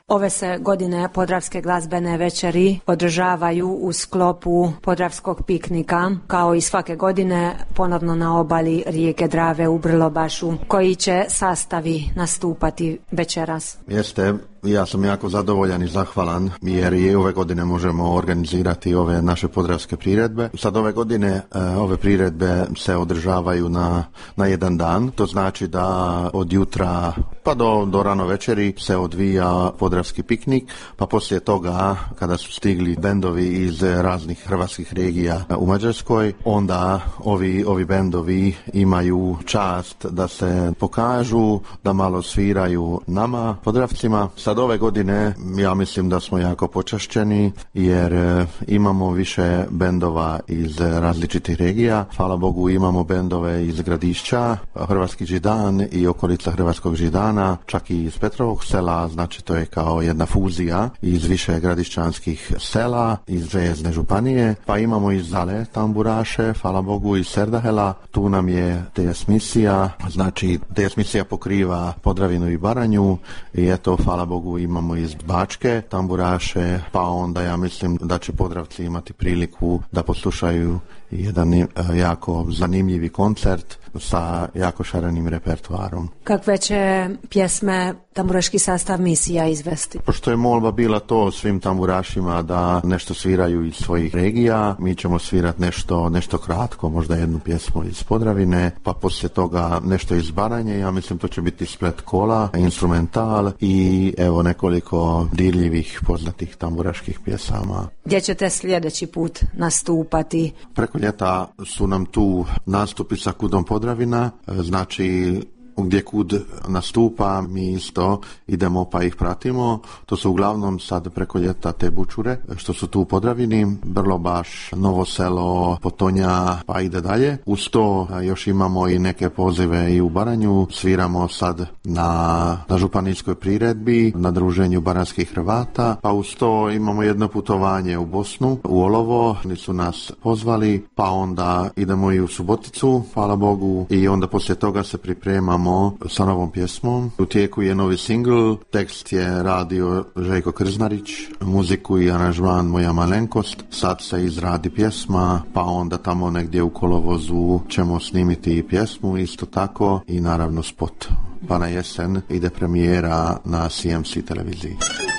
Ove se godine Podravske glazbene večeri održavaju u sklopu Podravskog piknika, kao i svake godine ponovno na obali rijeke Drave u Brlobašu. Koji će sastavi nastupati večeras? Jeste, ja sam jako zadovoljan i zahvalan jer i ove godine možemo organizirati ove naše podravske priredbe. Sad ove godine ove priredbe se održavaju na jedan dan. To znači da od jutra pa do rano večeri se odvija podravski piknik, pa poslije toga kada su stigli bendovi iz raznih hrvatskih regija u Mađarskoj, onda ovi bendovi imaju čast da se pokažu, da malo sviraju nama, Podravcima. Sad ove godine ja mislim da smo jako počašćeni jer imamo više bendova iz različitih regija. Hvala Bogu imamo bendove iz Gradišća, Hrvatski Židan i okolica Hrvatskog Židana, čak i iz Petrovog sela, znači to je kao jedna fuzija iz više gradišćanskih sela, iz Željezne županije, pa imamo iz Zale tamburaše, hvala Bogu iz Serdahela, tu nam je DS misija, znači DS misija pokriva Podravinu i Baranju i eto hvala Bogu imamo iz Bačke tamburaše, pa onda ja mislim da će Podravci imati priliku da poslušaju jedan jako zanimljivi koncert sa jako šarenim repertoarom. Kakve će pjesme tamburaški sastav misija izvesti? Pošto je molba bila to svim tamburašima da nešto sviraju iz svojih regija, mi ćemo svirati nešto kratko, možda jednu pjesmu iz Podravine, pa poslije toga nešto iz Baranje, ja mislim to će biti splet kola, instrumental i evo nekoliko dirljivih poznatih tamburaških pjesama. Gdje ćete sljedeći put nastupati? Preko ljeta su nam tu nastupi sa Kudom Podravina, znači gdje kud nastupa mi isto idemo pa ih pratimo. To su uglavnom sad preko ljeta te bučure što su tu u Podravini, Brlobaš, Novo Selo, Potonja pa ide dalje. Uz to još imamo i neke pozive i u Baranju, sviramo sad na županijskoj priredbi, na druženju baranskih Hrvata, pa uz to imamo jedno putovanje u Bosnu, u Olovo, oni su nas pozvali, pa onda idemo i u Suboticu, hvala Bogu, i onda poslije toga se pripremamo sa novom pjesmom. U tijeku je novi singl, tekst je radio Željko Krznarić, muziku i aranžman Moja malenkost. Sad se izradi pjesma, pa onda tamo negdje u kolovozu ćemo snimiti i pjesmu isto tako i naravno spot. Pa na jesen ide premijera na CMC televiziji.